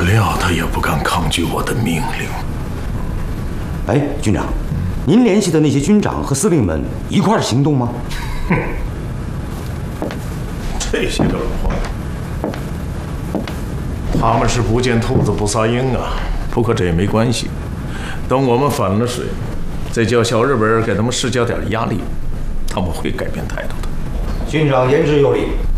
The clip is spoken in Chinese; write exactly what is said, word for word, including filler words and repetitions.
料他也不敢抗拒我的命令。 哎，军长，您联系的那些军长和司令们一块儿行动吗？ 哼，这些个老话，他们是不见兔子不撒鹰啊。不过这也没关系，等我们反了水，再叫小日本给他们施加点压力，他们会改变态度的。 军长言之有理。